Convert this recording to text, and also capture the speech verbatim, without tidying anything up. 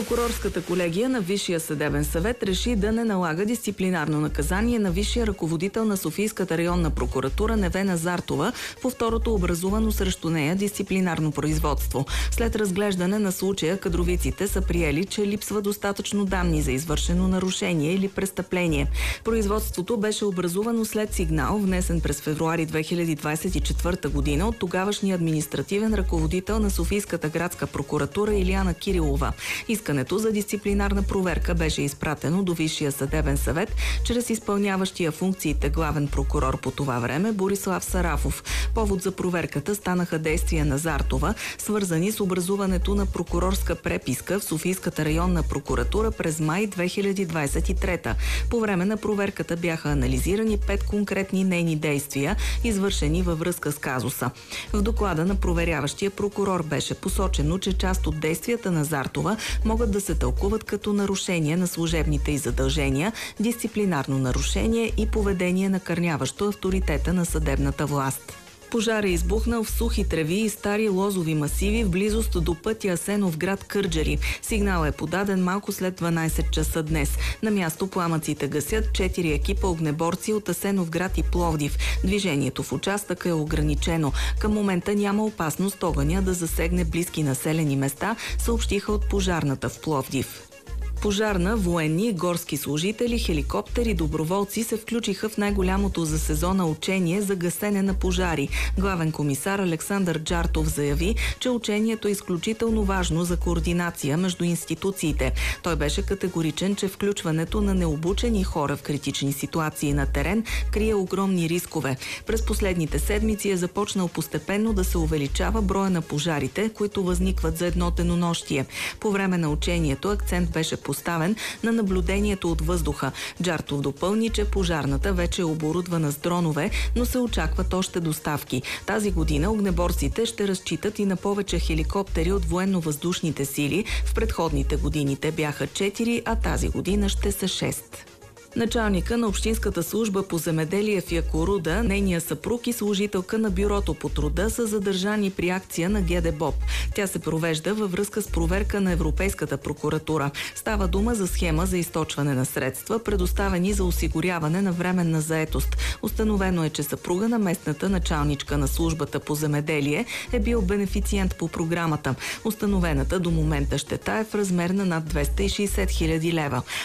Прокурорската колегия на Висшия съдебен съвет реши да не налага дисциплинарно наказание на висшия ръководител на Софийската районна прокуратура Невена Зартова по второто образувано срещу нея дисциплинарно производство. След разглеждане на случая, кадровиците са приели, че липсва достатъчно данни за извършено нарушение или престъпление. Производството беше образувано след сигнал, внесен през февруари две хиляди двадесет и четвърта година от тогавашния административен ръководител на Софийската градска прокуратура Илияна Кирилова. Искането за дисциплинарна проверка беше изпратено до Висшия съдебен съвет чрез изпълняващия функциите главен прокурор по това време Борислав Сарафов. Повод за проверката станаха действия на Зартова, свързани с образуването на прокурорска преписка в Софийската районна прокуратура през май две хиляди двадесет и трета. По време на проверката бяха анализирани пет конкретни нейни действия, извършени във връзка с казуса. В доклада на проверяващия прокурор беше посочено, че част от действията на Зартова могат да се тълкуват като нарушение на служебните й задължения, дисциплинарно нарушение и поведение накърняващо авторитета на съдебната власт. Пожар е избухнал в сухи треви и стари лозови масиви в близост до пътя Асеновград – Кърджали. Сигнал е подаден малко след дванадесет часа днес. На място пламъците гасят четири екипа огнеборци от Асеновград и Пловдив. Движението в участъка е ограничено. Към момента няма опасност огъня да засегне близки населени места, съобщиха от пожарната в Пловдив. Пожарна, военни, горски служители, хеликоптери, доброволци се включиха в най-голямото за сезона учение за гасене на пожари. Главен комисар Александър Джартов заяви, че учението е изключително важно за координация между институциите. Той беше категоричен, че включването на необучени хора в критични ситуации на терен крие огромни рискове. През последните седмици е започнал постепенно да се увеличава броя на пожарите, които възникват за едно денонощие. По време на учението акцент беше поставен на наблюдението от въздуха. Джартов допълни, че пожарната вече е оборудвана с дронове, но се очакват още доставки. Тази година огнеборците ще разчитат и на повече хеликоптери от военно-въздушните сили. В предходните години те бяха четири, а тази година ще са шест. Началника на Общинската служба по земеделие в Якоруда, нейния съпруг и служителка на Бюрото по труда са задържани при акция на ГДБОП. Тя се провежда във връзка с проверка на Европейската прокуратура. Става дума за схема за източване на средства, предоставени за осигуряване на временна заетост. Установено е, че съпруга на местната началничка на службата по земеделие е бил бенефициент по програмата. Установената до момента щета е в размер на над двеста и шейсет хиляди лева.